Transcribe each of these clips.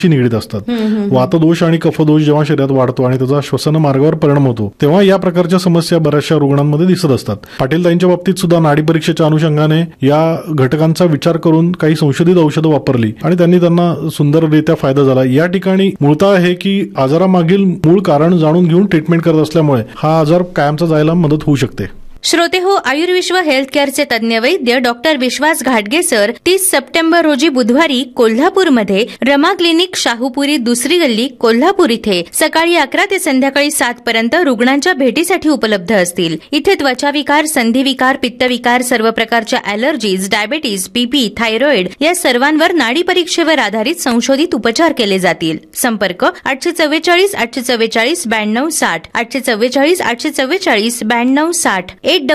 निगडीत असतात. वातदोष आणि कफदोष जेव्हा शरीरात वाढतो आणि त्याचा श्वसन मार्गावर परिणाम होतो तेव्हा या प्रकारच्या समस्या बऱ्याचशा रुग्णांमध्ये दिसत असतात. पाटीलताईंच्या बाबतीत सुद्धा नाडी परीक्षेच्या अनुषंगाने या घटकांचा विचार करून काही संशोधित औषधं वापरली आणि त्यांना सुंदररित्या फायदा झाला. या ठिकाणी मूळतः आहे की आजारामागील मूळ कारण जाणून घेऊन ट्रीटमेंट करत असल्यामुळे हा आजार कायमचा जायला मदत होऊ शकते. श्रोते हो, आयुर्विश्व हेल्थ केअरचे तज्ञ वैद्य डॉक्टर विश्वास घाटगे सर 30 सप्टेंबर रोजी बुधवारी कोल्हापूरमध्ये रमा क्लिनिक, शाहूपुरी, दुसरी गल्ली, कोल्हापूर इथे सकाळी 11 ते संध्याकाळी 7 पर्यंत रुग्णांच्या भेटीसाठी उपलब्ध असतील. इथे त्वचाविकार, संधिविकार, पित्तविकार, सर्व प्रकारच्या अॅलर्जीज, डायबेटीज, बीपी, थायरॉइड या सर्वांवर नाडी परीक्षेवर आधारित संशोधित उपचार केले जातील. संपर्क 844 844 92 60 844 844 92 60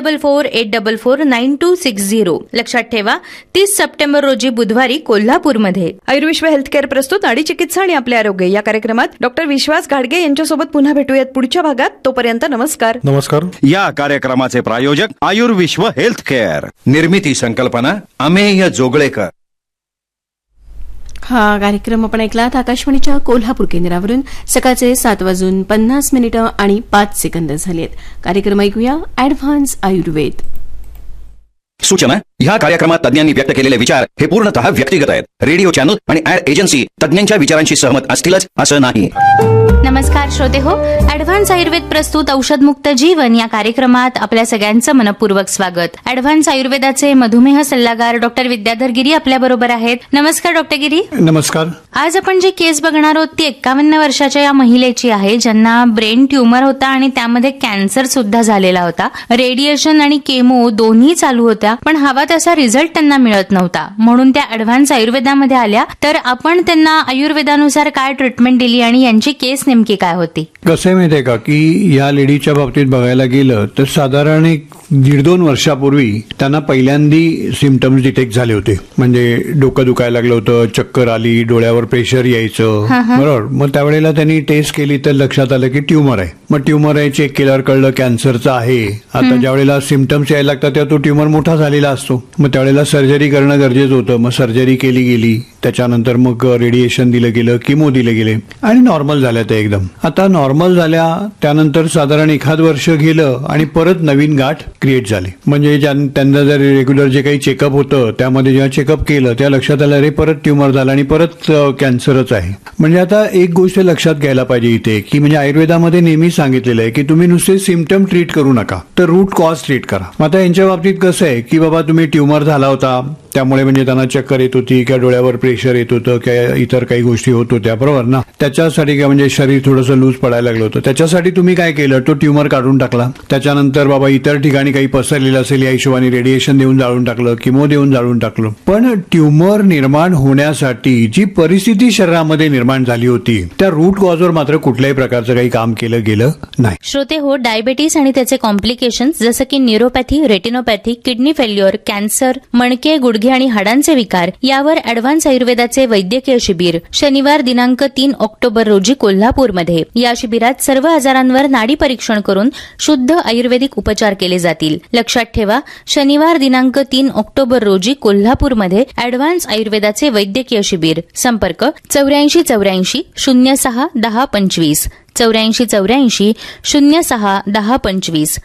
8448449260. लक्षात ठेवा, 30 सप्टेंबर रोजी बुधवारी कोल्हापूरमध्ये. आयुर्विश्व हेल्थ केअर प्रस्तुत नाडी चिकित्सा आणि आपले आरोग्य या कार्यक्रमात डॉक्टर विश्वास घाटगे यांच्यासोबत पुन्हा भेटूयात पुढच्या भागात. तोपर्यंत नमस्कार. नमस्कार. या कार्यक्रमाचे प्रायोजक आयुर्विश्व हेल्थ केअर. निर्मिती संकल्पना अमेय जोगळेकर. हा कार्यक्रम आपण ऐकलात आकाशवाणीच्या कोल्हापूर केंद्रावरून. सकाळचे 7:50 आणि 5 सेकंद झालेत. कार्यक्रम ऐकूया ऍडव्हान्स आयुर्वेद. सूचना: ह्या कार्यक्रमात तज्ञांनी व्यक्त केलेले विचार हे पूर्णतः व्यक्तिगत आहेत. रेडिओ चॅनल आणि ऍड एजन्सी तज्ञांच्या विचारांशी सहमत असतीलच असं नाही. नमस्कार श्रोते हो, ऍडव्हान्स आयुर्वेद प्रस्तुत औषधमुक्त जीवन या कार्यक्रमात आपल्या सगळ्यांचं मनपूर्वक स्वागत. ऍडव्हान्स आयुर्वेदाचे मधुमेह सल्लागार डॉक्टर विद्याधर गिरी आपल्या बरोबर आहेत. नमस्कार डॉक्टर गिरी. नमस्कार. आज आपण जी केस बघणार आहोत ती 51 वर्षाच्या या महिलेची आहे, ज्यांना ब्रेन ट्युमर होता आणि त्यामध्ये कॅन्सर सुद्धा झालेला होता. रेडिएशन आणि केमो दोन्ही चालू होत्या, पण हवा तसा रिझल्ट त्यांना मिळत नव्हता. म्हणून त्या ऍडव्हान्स आयुर्वेदामध्ये आल्या. तर आपण त्यांना आयुर्वेदानुसार काय ट्रीटमेंट दिली आणि यांची केस नेमकी काय होती? कसं आहे माहितीये का की या लेडीच्या बाबतीत बघायला गेलं तर साधारण 1.5-2 वर्षापूर्वी त्यांना पहिल्यांदी सिम्पटम्स डिटेक्ट झाले होते. म्हणजे डोकं दुखायला लागलं होतं, चक्कर आली, डोळ्यावर प्रेशर यायचं, बरोबर. मग त्यावेळेला त्यांनी टेस्ट केली तर लक्षात आलं की ट्युमर आहे. मग ट्युमर आहे, चेक केल्यावर कळलं कॅन्सरचं आहे. आता ज्यावेळेला सिम्पटम्स यायला लागतात तेव्हा तो ट्युमर मोठा झालेला असतो. मग त्यावेळेला सर्जरी करणं गरजेचं होतं. मग सर्जरी केली गेली. त्याच्यानंतर मग रेडिएशन दिलं गेलं, किमो दिले गेले आणि नॉर्मल झाल्या त्या एकदम. आता नॉर्मल झाल्या त्यानंतर साधारण 1 वर्ष गेलं आणि परत नवीन गाठ क्रिएट झाली. म्हणजे त्यांना जर रेग्युलर जे काही चेकअप होतं त्यामध्ये जेव्हा चेकअप केलं त्या लक्षात आलं अरे परत ट्युमर झाला आणि परत कॅन्सरच आहे. म्हणजे आता एक गोष्ट लक्षात घ्यायला पाहिजे इथे की म्हणजे आयुर्वेदामध्ये नेहमी सांगितलेलं आहे की तुम्ही नुसते सिम्पटम ट्रीट करू नका, तर रूट कॉज ट्रीट करा. आता यांच्या बाबतीत कसं आहे की बाबा तुम्ही ट्युमर झाला होता त्यामुळे म्हणजे त्यांना चक्कर येत होती किंवा डोळ्यावर प्रेशर येत होतं किंवा इतर काही गोष्टी होत होत्या, बरोबर ना. त्याच्यासाठी काय म्हणजे शरीर थोडंसं लूज पडायला लागलं होतं. त्याच्यासाठी तुम्ही काय केलं, तो ट्युमर काढून टाकला. त्याच्यानंतर बाबा इतर ठिकाणी काही पसरलेलं असेल या हिशोबाने रेडिएशन देऊन जाळून टाकलं, किमो देऊन जाळून टाकलं. पण ट्युमर निर्माण होण्यासाठी जी परिस्थिती शरीरामध्ये निर्माण झाली होती त्या रूट कॉजवर मात्र कुठल्याही प्रकारचं काही काम केलं गेलं नाही. श्रोते हो, डायबेटीस आणि त्याचे कॉम्प्लिकेशन्स जसं की neuropathy, retinopathy, kidney failure, cancer, मणके, गुडघे आणि हाडांचे विकार यावर ऍडव्हान्स आयुर्वेदाचे वैद्यकीय शिबिर शनिवार दिनांक 3 ऑक्टोबर रोजी कोल्हापूरमध्ये. या शिबिरात सर्व आजारांवर नाडी परीक्षण करून शुद्ध आयुर्वेदिक उपचार केले जातील. लक्षात ठेवा, शनिवार दिनांक 3 ऑक्टोबर रोजी कोल्हापूरमध्ये ऍडव्हान्स आयुर्वेदाचे वैद्यकीय शिबिर. संपर्क 84 84 06 10 25 84 84 06 10 25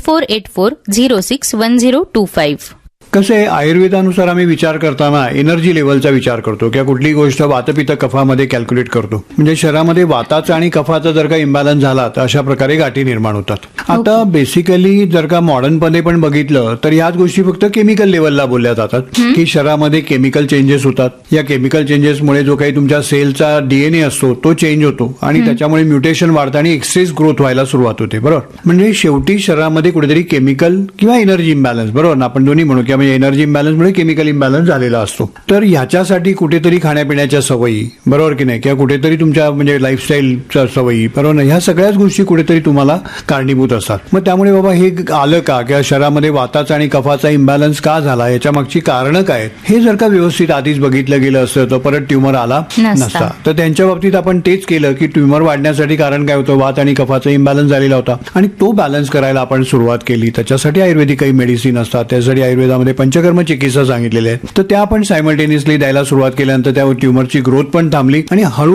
8484 06 1025. कसं आहे, आयुर्वेदानुसार आम्ही विचार करताना एनर्जी लेवलचा विचार करतो किंवा कुठली गोष्ट वातपित्त कफामध्ये कॅल्क्युलेट करतो. म्हणजे शरीरामध्ये वाताचा आणि कफाचा जर का इम्बॅलन्स झाला तर अशा प्रकारे गाठी निर्माण होतात. आता बेसिकली जर का मॉडर्नपणे पण बघितलं तर ह्याच गोष्टी फक्त केमिकल लेवलला बोलल्या जातात की शरीरामध्ये केमिकल चेंजेस होतात. या केमिकल चेंजेसमुळे जो काही तुमच्या सेलचा डीएनए असतो तो चेंज होतो आणि त्याच्यामुळे म्युटेशन वाढतं आणि एक्सेस ग्रोथ व्हायला सुरुवात होते, बरोबर. म्हणजे शेवटी शरीरामध्ये कुठेतरी केमिकल किंवा एनर्जी इम्बॅलन्स, बरोबर ना, आपण दोन्ही म्हणू किंवा एनर्जी इम्बॅलन्समुळे केमिकल इम्बॅलन्स झालेला असतो. तर ह्याच्यासाठी कुठेतरी खाण्यापिण्याच्या सवयी, बरोबर की नाही, किंवा कुठेतरी तुमच्या म्हणजे लाईफस्टाईलच्या सवयी, बरोबर ना, ह्या सगळ्याच गोष्टी कुठेतरी तुम्हाला कारणीभूत असतात. मग त्यामुळे बाबा हे आलं का किंवा शरीरामध्ये वाताचा आणि कफाचा इम्बॅलन्स का झाला, याच्या मागची कारणं काय, हे जर का व्यवस्थित आधीच बघितलं गेलं असतं तर परत ट्युमर आला नसता. तर त्यांच्या बाबतीत आपण तेच केलं की ट्युमर वाढण्यासाठी कारण काय होतं, वात आणि कफाचा इम्बॅलन्स झालेला होता आणि तो बॅलन्स करायला आपण सुरुवात केली. त्याच्यासाठी आयुर्वेदिक काही मेडिसिन असतात, त्यासाठी आयुर्वेदामध्ये पंचकर्म चिकित्सा सांगितलेल्या आहेत, तर त्या आपण सायमल्टेनियसली द्यायला सुरुवात केल्यानंतर त्या ट्युमरची ग्रोथ पण थांबली आणि हळू